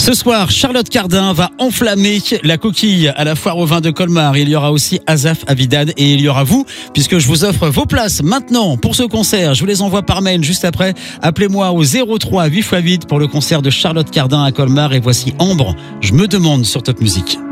Ce soir, Charlotte Cardin va enflammer la coquille à la foire au vin de Colmar. Il y aura aussi Asaf Avidad et il y aura vous, puisque je vous offre vos places maintenant pour ce concert. Je vous les envoie par mail juste après. Appelez-moi au 03 8x8 pour le concert de Charlotte Cardin à Colmar. Et voici Ambre, je me demande sur Top Music.